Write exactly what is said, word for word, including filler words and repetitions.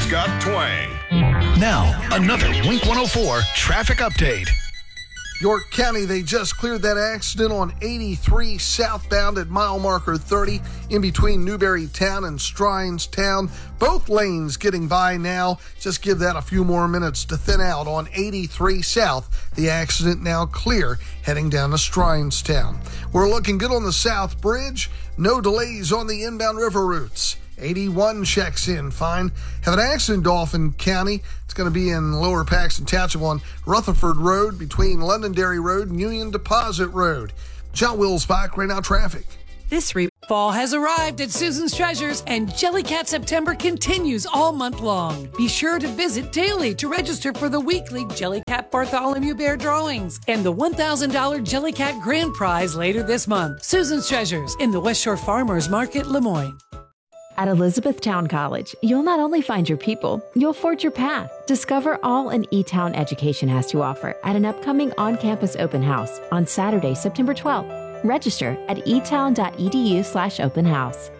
Scott Twang. Now, another Wink one oh four traffic update. York County, they just cleared that accident on eighty-three southbound at mile marker thirty in between Newberry Town and Strines Town. Both lanes getting by now. Just give that a few more minutes to thin out on eighty-three south. The accident now clear heading down to Strines Town. We're looking good on the South Bridge. No delays on the inbound river routes. eighty-one checks in fine. Have an accident, Dauphin County. It's going to be in Lower Paxton Township on Rutherford Road between Londonderry Road and Union Deposit Road. John Wilsbach, right now traffic. This re- fall has arrived at Susan's Treasures, and Jellycat September continues all month long. Be sure to visit daily to register for the weekly Jellycat Bartholomew Bear drawings and the one thousand dollars Jellycat Grand Prize later this month. Susan's Treasures in the West Shore Farmers Market, Lemoyne. At Elizabethtown College, you'll not only find your people, you'll forge your path. Discover all an E-Town education has to offer at an upcoming on-campus open house on Saturday, September twelfth. Register at etown.edu slash open house.